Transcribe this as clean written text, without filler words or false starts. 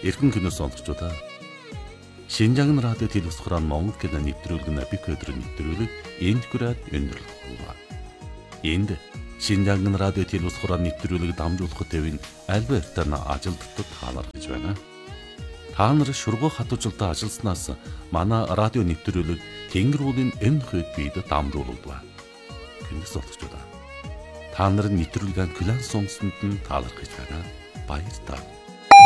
Эрхэм кино сонсогчдоо. Шинжаан радио телевиз хураан Монгол кино нэвтрүүлэг Набик өдрөөр нэвтрүүлэг энд хүрээд өндөрлөх болов. Энд Шинжаан радио телевиз хураан нэвтрүүлэг дамжуулахад төвийн Альбертана ажилтнууд таалар гэж байна. Та нар шургуу хатуужилтаа ажилласнаас манай радио нэвтрүүлэг Тэнгэр уулын энэ хэд бид дамжуулдаг. Кино сонсогчдоо. Та нарын нэвтрүүлгийн класс сонгосонд нь таалар гэж байна. Баярлалаа.